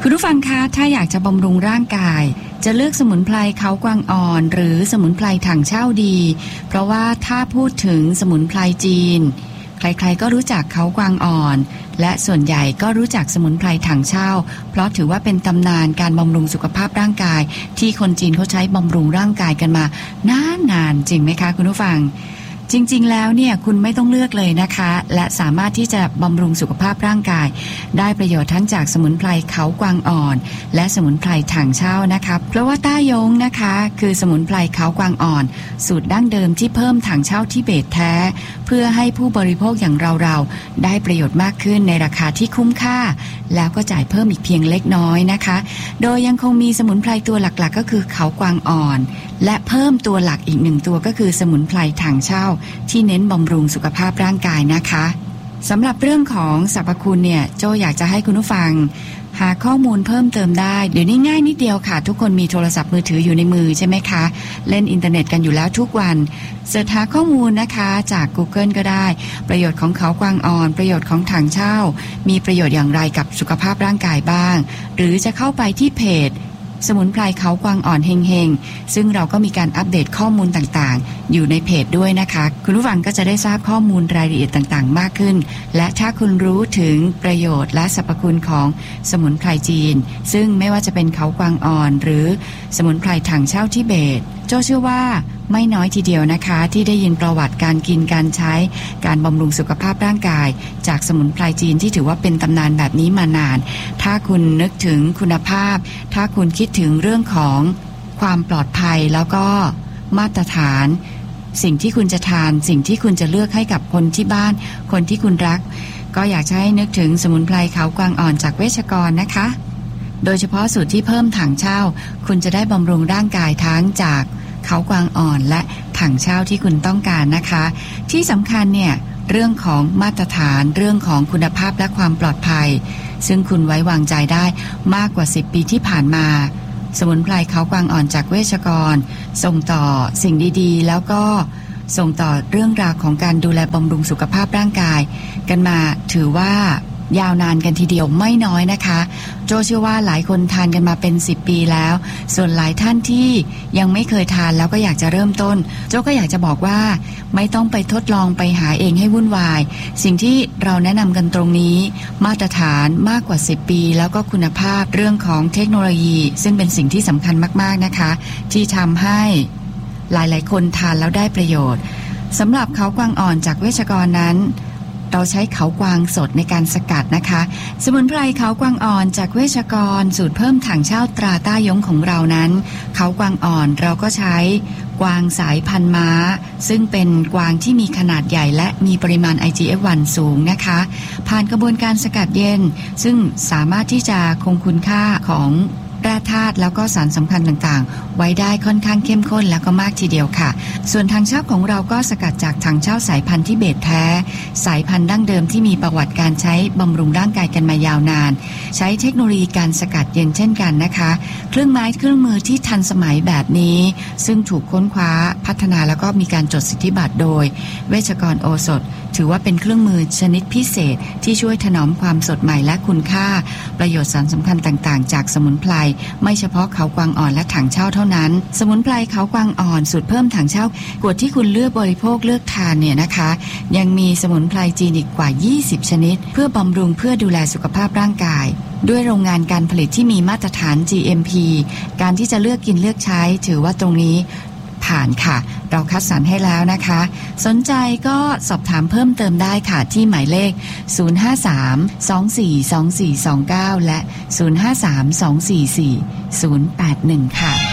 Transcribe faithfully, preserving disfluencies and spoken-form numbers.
คุณผู้ฟังคะถ้าอยากจะบำรุงร่างกายจะเลือกสมุนไพรเขากวางอ่อนหรือสมุนไพรถังเช่าดีเพราะว่าถ้าพูดถึงสมุนไพรจีนใครๆก็รู้จักเขากวางอ่อนและส่วนใหญ่ก็รู้จักสมุนไพรถังเช่าเพราะถือว่าเป็นตำนานการบำรุงสุขภาพร่างกายที่คนจีนเขาใช้บำรุงร่างกายกันมานานๆจริงไหมคะคุณผู้ฟังจริงๆแล้วเนี่ยคุณไม่ต้องเลือกเลยนะคะและสามารถที่จะบำรุงสุขภาพร่างกายได้ประโยชน์ทั้งจากสมุนไพรเขากวางอ่อนและสมุนไพรถังเช่านะคะเพราะว่าต้ายงนะคะคือสมุนไพรเขากวางอ่อนสูตรดั้งเดิมที่เพิ่มถังเช่าทิเบตแท้เพื่อให้ผู้บริโภคอย่างเราๆได้ประโยชน์มากขึ้นในราคาที่คุ้มค่าแล้วก็จ่ายเพิ่มอีกเพียงเล็กน้อยนะคะโดยยังคงมีสมุนไพรตัวหลักๆก็คือเขากวางอ่อนและเพิ่มตัวหลักอีกหนึ่งตัวก็คือสมุนไพรถังเช่าที่เน้นบำรุงสุขภาพร่างกายนะคะสำหรับเรื่องของสรรพคุณเนี่ยโจอยากจะให้คุณผู้ฟังหาข้อมูลเพิ่มเติมได้เดี๋ยวนี้ง่ายนิดเดียวค่ะทุกคนมีโทรศัพท์มือถืออยู่ในมือใช่ไหมคะเล่นอินเทอร์เน็ตกันอยู่แล้วทุกวันเสิร์ชหาข้อมูลนะคะจาก Google ก็ได้ประโยชน์ของเขากวางอ่อนประโยชน์ของถังเช่ามีประโยชน์อย่างไรกับสุขภาพร่างกายบ้างหรือจะเข้าไปที่เพจสมุนไพรเขากวางอ่อนเฮงๆซึ่งเราก็มีการอัปเดตข้อมูลต่างๆอยู่ในเพจด้วยนะคะคุณผู้ฟังก็จะได้ทราบข้อมูลรายละเอียดต่างๆมากขึ้นและถ้าคุณรู้ถึงประโยชน์และสรรพคุณของสมุนไพรจีนซึ่งไม่ว่าจะเป็นเขากวางอ่อนหรือสมุนไพรถังเช่าทิเบตโจ้เชื่อว่าไม่น้อยทีเดียวนะคะที่ได้ยินประวัติการกินการใช้การบำรุงสุขภาพร่างกายจากสมุนไพรจีนที่ถือว่าเป็นตำนานแบบนี้มานานถ้าคุณนึกถึงคุณภาพถ้าคุณคิดถึงเรื่องของความปลอดภัยแล้วก็มาตรฐานสิ่งที่คุณจะทานสิ่งที่คุณจะเลือกให้กับคนที่บ้านคนที่คุณรักก็อยากจะให้นึกถึงสมุนไพรเขากวางอ่อนจากเวชกรนะคะโดยเฉพาะสูตรที่เพิ่มถังเช่าคุณจะได้บำรุงร่างกายทั้งจากเขากวางอ่อนและถังเช่าที่คุณต้องการนะคะที่สำคัญเนี่ยเรื่องของมาตรฐานเรื่องของคุณภาพและความปลอดภัยซึ่งคุณไว้วางใจได้มากกว่าสิบปีที่ผ่านมาสมุนไพรเขากวางอ่อนจากเวชกรส่งต่อสิ่งดีๆแล้วก็ส่งต่อเรื่องราวของการดูแลบำรุงสุขภาพร่างกายกันมาถือว่ายาวนานกันทีเดียวไม่น้อยนะคะโจเชื่อว่าหลายคนทานกันมาเป็นสิบปีแล้วส่วนหลายท่านที่ยังไม่เคยทานแล้วก็อยากจะเริ่มต้นโจก็อยากจะบอกว่าไม่ต้องไปทดลองไปหาเองให้วุ่นวายสิ่งที่เราแนะนำกันตรงนี้มาตรฐานมากกว่าสิบปีแล้วก็คุณภาพเรื่องของเทคโนโลยีซึ่งเป็นสิ่งที่สำคัญมากๆนะคะที่ทำให้หลายๆคนทานแล้วได้ประโยชน์สำหรับเขากวางอ่อนจากเวชกรนั้นเราใช้เขากวางสดในการสกัดนะคะสมุนไพรเขากวางอ่อนจากเวชกรสูตรเพิ่มถังเช่าตราต้ายงของเรานั้นเขากวางอ่อนเราก็ใช้กวางสายพันธุ์ม้าซึ่งเป็นกวางที่มีขนาดใหญ่และมีปริมาณ ไอ จี เอฟ วัน สูงนะคะผ่านกระบวนการสกัดเย็นซึ่งสามารถที่จะคงคุณค่าของแร่ธาตุแล้วก็สารสำคัญต่างๆไว้ได้ค่อนข้างเข้มข้นแล้วก็มากทีเดียวค่ะส่วนถังเช่าของเราก็สกัดจากถังเช่าสายพันธุ์ทิเบตแท้สายพันธุ์ดั้งเดิมที่มีประวัติการใช้บำรุงร่างกายกันมายาวนานใช้เทคโนโลยีการสกัดเย็นเช่นกันนะคะเครื่องไม้เครื่องมือที่ทันสมัยแบบนี้ซึ่งถูกค้นคว้าพัฒนาแล้วก็มีการจดสิทธิบัตรโดยเวชกรโอสถถือว่าเป็นเครื่องมือชนิดพิเศษที่ช่วยถนอมความสดใหม่และคุณค่าประโยชน์สารสำคัญต่างๆจากสมุนไพรไม่เฉพาะเขากวางอ่อนและถังเช่าเท่านั้นสมุนไพรเขากวางอ่อนสูตรเพิ่มถังเช่ากวดที่คุณเลือกบริโภคเลือกทานเนี่ยนะคะยังมีสมุนไพรจีนอีกกว่ายี่สิบชนิดเพื่อบำรุงเพื่อดูแลสุขภาพร่างกายด้วยโรงงานการผลิตที่มีมาตรฐาน จี เอ็ม พี การที่จะเลือกกินเลือกใช้ถือว่าตรงนี้ผ่านค่ะเราคัดสรรให้แล้วนะคะสนใจก็สอบถามเพิ่มเติมได้ค่ะที่หมายเลขศูนย์ ห้า สาม สอง สี่ สอง สี่ สอง เก้าและศูนย์ ห้า สาม สอง สี่ สี่ ศูนย์ แปด หนึ่งค่ะ